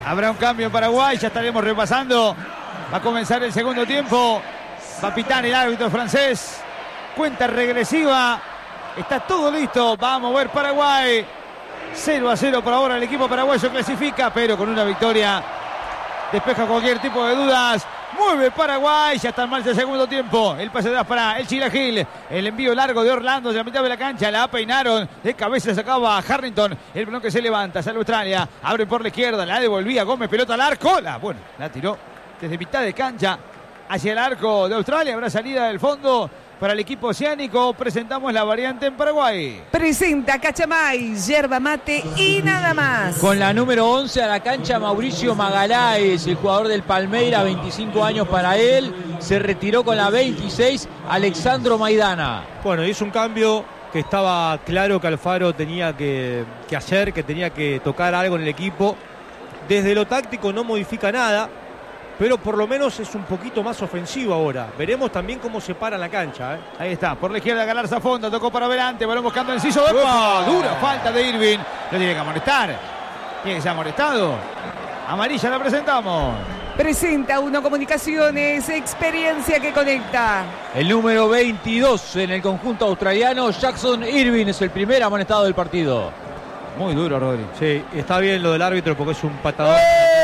Habrá un cambio en Paraguay, ya estaremos repasando. Va a comenzar el segundo tiempo. Va a pitar el árbitro francés. Cuenta regresiva. Está todo listo. Va a mover Paraguay. 0-0 por ahora. El equipo paraguayo clasifica, pero con una victoria despeja cualquier tipo de dudas. Mueve Paraguay, ya está en marcha el segundo tiempo. El pase de atrás para el Chilagil. El envío largo de Orlando de la mitad de la cancha. La peinaron. De cabeza sacaba a Harrington. El balón que se levanta. Sale Australia. Abre por la izquierda. La devolvía Gómez. Pelota al arco. La tiró desde mitad de cancha hacia el arco de Australia. Habrá salida del fondo para el equipo oceánico. Presentamos la variante en Paraguay. Presenta Cachamay, yerba mate y nada más. Con la número 11 a la cancha Mauricio Magaláes, el jugador del Palmeiras, 25 años para él. Se retiró con la 26 Alexandro Maidana. Bueno, hizo un cambio que estaba claro que Alfaro tenía que hacer, que tenía que tocar algo en el equipo. Desde lo táctico no modifica nada, pero por lo menos es un poquito más ofensivo ahora. Veremos también cómo se para la cancha. Ahí está, por la izquierda Galarza Fonda, tocó para adelante, balón buscando el inciso. ¡Epa! Dura falta de Irving. Lo tiene que amonestar. Tiene que ser amonestado. Amarilla la presentamos. Presenta Uno Comunicaciones, experiencia que conecta. El número 22 en el conjunto australiano, Jackson Irving, es el primer amonestado del partido. Muy duro, Rodri. Sí, está bien lo del árbitro porque es un patador.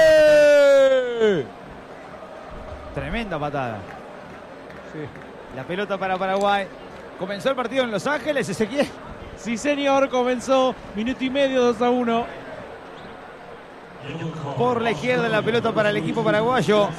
Tremenda patada. Sí. La pelota para Paraguay. Comenzó el partido en Los Ángeles, Ezequiel. Sí, señor, comenzó. Minuto y medio, 2-1. Por la izquierda la pelota para el equipo paraguayo.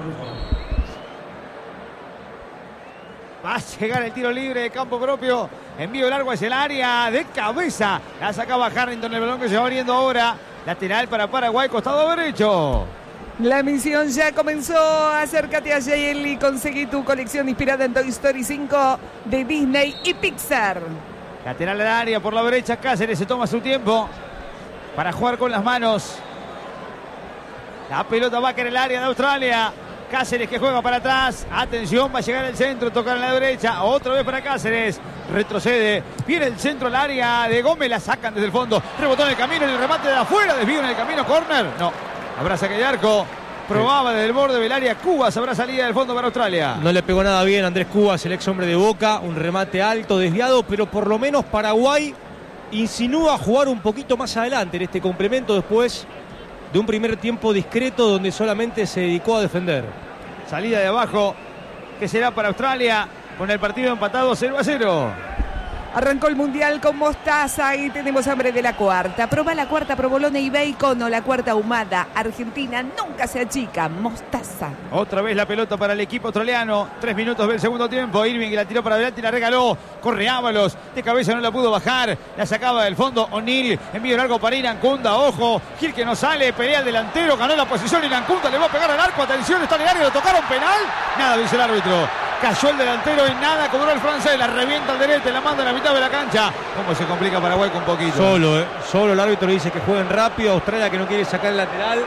Va a llegar el tiro libre de campo propio. Envío largo hacia el área de cabeza. La sacaba Harrington, el balón que se va abriendo ahora. Lateral para Paraguay, costado derecho. La misión ya comenzó. Acércate a Yael y conseguí tu colección inspirada en Toy Story 5 de Disney y Pixar. Lateral al área por la derecha. Cáceres se toma su tiempo para jugar con las manos. La pelota va a caer en el área de Australia. Cáceres que juega para atrás. Atención, va a llegar el centro, tocar en la derecha. Otra vez para Cáceres. Retrocede. Viene el centro al área de Gómez. La sacan desde el fondo. Rebotó en el camino. El remate de afuera. Desvío en el camino. Córner. No. Habrá saque de arco. Probaba desde el borde del área Cubas. Habrá salida del fondo para Australia. No le pegó nada bien Andrés Cubas, el ex hombre de Boca. Un remate alto, desviado, pero por lo menos Paraguay insinúa jugar un poquito más adelante en este complemento después de un primer tiempo discreto donde solamente se dedicó a defender. Salida de abajo que será para Australia con el partido empatado 0-0. Arrancó el Mundial con mostaza y tenemos hambre de la cuarta. Proba la cuarta provolone y bacon o la cuarta ahumada. Argentina nunca se achica. Mostaza. Otra vez la pelota para el equipo australiano. 3 minutos del segundo tiempo. Irving que la tiró para adelante y la regaló. Corre Ábalos. De cabeza no la pudo bajar. La sacaba del fondo O'Neill. Envío largo para Irancunda. Ojo. Gil que no sale. Pelea el delantero. Ganó la posición. Irancunda le va a pegar al arco. Atención. Está en el área. Lo tocaron penal. Nada, dice el árbitro. Cayó el delantero y nada cobró el francés. La revienta al derecho. La manda a la mitad de la cancha. ¿Cómo se complica Paraguay con poquito? Solo el árbitro dice que jueguen rápido. Australia que no quiere sacar el lateral.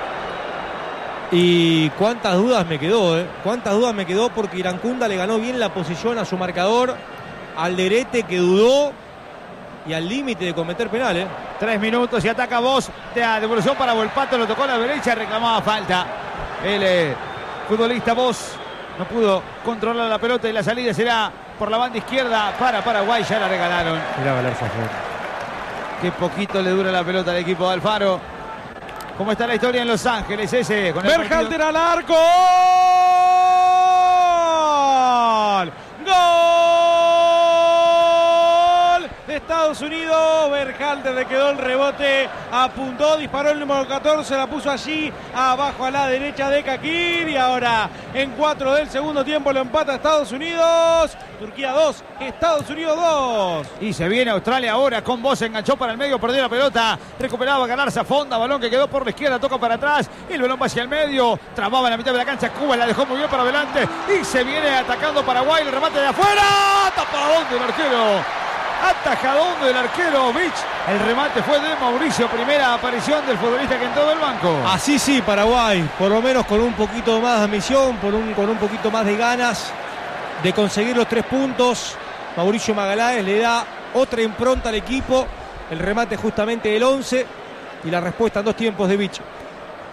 Y cuántas dudas me quedó, Cuántas dudas me quedó porque Irancunda le ganó bien la posición a su marcador. Alderete que dudó y al límite de cometer penal, 3 minutos y ataca Bosch. De devolución para Volpato. Lo tocó a la derecha. Reclamaba falta. El futbolista Bosch no pudo controlar la pelota y la salida será por la banda izquierda para Paraguay. Ya la regalaron. Mirá Galarza. Qué poquito le dura la pelota al equipo de Alfaro. ¿Cómo está la historia en Los Ángeles? Con Berhalter al arco. ¡Gol! De Estados Unidos. Berhalter le quedó el rebote. Apuntó, disparó el número 14. La puso allí abajo a la derecha de Kakir. Y ahora en 4 del segundo tiempo lo empata Estados Unidos. Turquía 2, Estados Unidos 2. Y se viene Australia ahora con Bosch. Enganchó para el medio, perdió la pelota. Recuperaba Galarza Fonda. Balón que quedó por la izquierda. Toca para atrás. El balón va hacia el medio. Trababa en la mitad de la cancha. Cuba la dejó muy bien para adelante. Y se viene atacando Paraguay. El remate de afuera. Tapadón del arquero. Atajadón del arquero Beach. El remate fue de Mauricio. Primera aparición del futbolista que entró del banco. Así sí, Paraguay. Por lo menos con un poquito más de ambición. Con un poquito más de ganas de conseguir los 3 puntos. Mauricio Magaláes le da otra impronta al equipo. El remate justamente del 11. Y la respuesta en 2 tiempos de Beach.